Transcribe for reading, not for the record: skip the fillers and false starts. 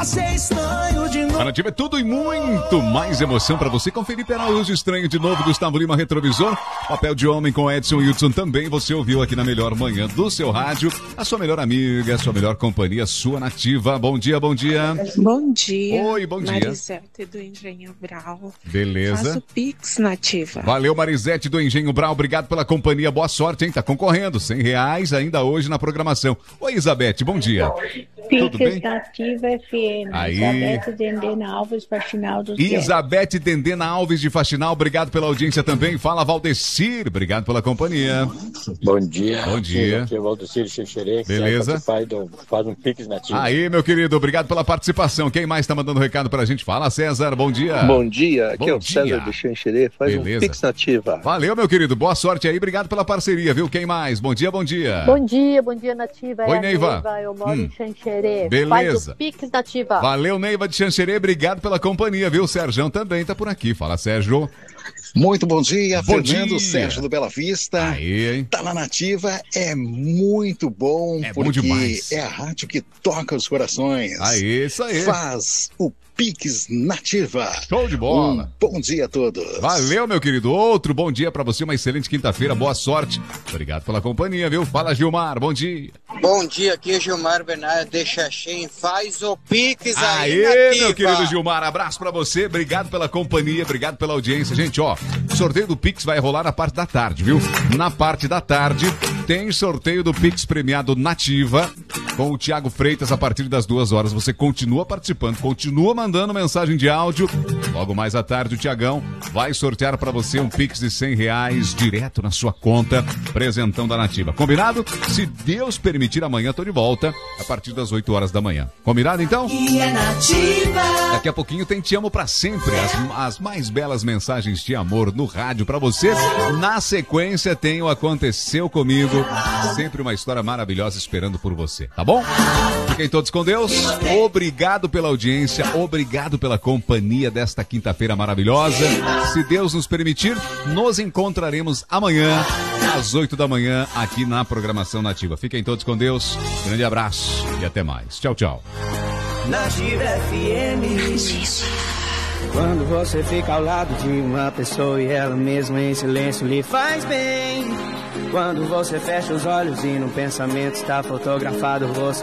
ser estranho de novo. A Nativa é tudo e muito mais emoção pra você. Conferir Araújo Estranho de novo, Gustavo Lima Retrovisor. Papel de Homem com Edson Hudson também. Você ouviu aqui na melhor manhã do seu rádio. A sua melhor amiga, a sua melhor companhia, sua Nativa. Bom dia, bom dia. Bom dia. Oi, bom dia. Marisete do Engenho Brau. Beleza. Faço Pix, Nativa. Valeu, Marisete do Engenho Brau. Obrigado pela companhia. Boa sorte, hein? Tá concorrendo. R$100 ainda hoje na programação. Oi, Isabete, bom dia. Tudo bem? Pix Nativa FM. Aí. Isabete Dendena Alves, Faxinal dos Guedes. Isabete Dendena Alves de Faxinal, obrigado pela audiência também. Fala, Valdecir, obrigado pela companhia. Bom dia. Bom dia. Aqui é o Valdecir Xerxerê. Beleza. Faz um Pix Nativa. Aí, meu querido, obrigado pela participação. Quem mais tá mandando recado pra gente? Fala, César, bom dia. Bom dia, aqui Bom é o dia. César do Xanxerê, faz Beleza. um Pix Nativa. Valeu, meu querido, boa sorte aí, obrigado pela parceria, viu? Quem mais? Bom dia, bom dia. Bom dia, Nativa. Oi, a Neiva. Eu moro em Xanxerê. Beleza. Faz o Pix Nativa. Valeu, Neiva de Xanxerê, obrigado pela companhia, viu? O Sérgio também tá por aqui. Fala, Sérgio. Muito bom dia, Bom Fernando dia. Sérgio do Bela Vista. Aí, hein? Tá na Nativa, é muito bom, É bom porque demais. é a rádio que toca os corações. Aí, isso aí. Faz o Pix Nativa. Show de bola. Bom dia a todos. Valeu, meu querido. Outro bom dia pra você, uma excelente quinta-feira, boa sorte. Obrigado pela companhia, viu? Fala, Gilmar, bom dia. Bom dia, aqui é Gilmar Bernardo de Xaxim. Faz o Pix aí, Aê, Nativa. meu querido Gilmar, abraço pra você, obrigado pela companhia, obrigado pela audiência. Gente, ó, o sorteio do Pix vai rolar na parte da tarde, viu? Na parte da tarde tem sorteio do Pix premiado Nativa com o Thiago Freitas a partir das 2 horas. Você continua participando, continua mandando mensagem de áudio. Logo mais à tarde o Thiagão vai sortear pra você um Pix de R$100 direto na sua conta, presentão da Nativa. Combinado? Se Deus permitir, amanhã tô de volta a partir das 8 horas da manhã. Combinado então? E é Nativa. Daqui a pouquinho tem Te Amo Pra Sempre, as mais belas mensagens de amor no rádio pra você. Na sequência tem o Aconteceu Comigo, sempre uma história maravilhosa esperando por você, tá bom? Fiquem todos com Deus, obrigado pela audiência, obrigado pela companhia desta quinta-feira maravilhosa. Se Deus nos permitir, nos encontraremos amanhã às 8 da manhã aqui na programação Nativa. Fiquem todos com Deus, grande abraço e até mais. Tchau, tchau. Nativa FM. Quando você fica ao lado de uma pessoa e ela mesma em silêncio lhe faz bem. Quando você fecha os olhos e no pensamento está fotografado você